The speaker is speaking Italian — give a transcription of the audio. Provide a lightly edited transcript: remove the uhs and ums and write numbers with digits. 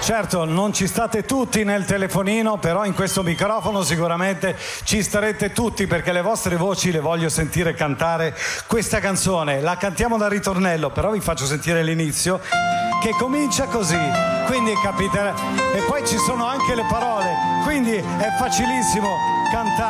Certo, non ci state tutti nel telefonino, però in questo microfono sicuramente ci starete tutti, perché le vostre voci le voglio sentire cantare questa canzone. La cantiamo dal ritornello, però vi faccio sentire l'inizio, che comincia così, quindi capite, e poi ci sono anche le parole, quindi è facilissimo cantare.